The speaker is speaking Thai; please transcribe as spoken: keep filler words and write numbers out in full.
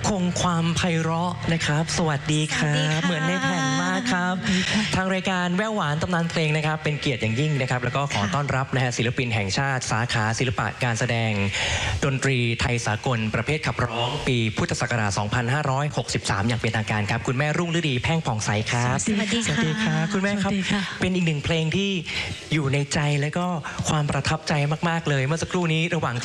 คงความไพเราะนะครับสวัสดีครับเหมือนในแผ่นมากครับทางรายการแว่วหวานตำนานเพลงนะครับเป็นเกียรติอย่างยิ่งนะครับแล้วก็ขอต้อนรับนะฮะศิลปินแห่งชาติสาขาศิลปะการแสดงดนตรีไทยสากลประเภทขับร้องปีพุทธศักราช สองพันห้าร้อยหกสิบสาม อย่างเป็นทางการครับคุณแม่รุ่งฤดีแพ่งผ่องใสครับสวัสดีค่ะสวัสดีครับคุณแม่ครับเป็นอีกหนึ่งเพลงที่อยู่ในใจและก็ความประทับใจมากๆเลยเมื่อสักครู่นี้ระหว่าง